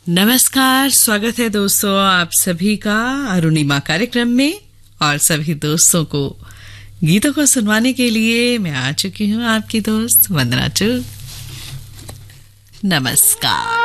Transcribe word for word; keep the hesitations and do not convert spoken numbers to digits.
नमस्कार, स्वागत है दोस्तों आप सभी का अरुणिमा कार्यक्रम में। और सभी दोस्तों को गीतों को सुनवाने के लिए मैं आ चुकी हूँ, आपकी दोस्त वंदना चुग। नमस्कार।